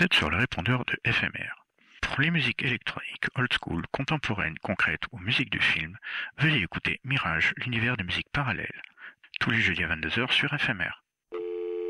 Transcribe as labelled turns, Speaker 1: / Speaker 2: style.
Speaker 1: 17 sur le répondeur de FMR. Pour les musiques électroniques, old school, contemporaines, concrètes ou musique de film, veuillez écouter Mirage, l'univers des musiques parallèles. Tous les jeudis à 22h sur FMR.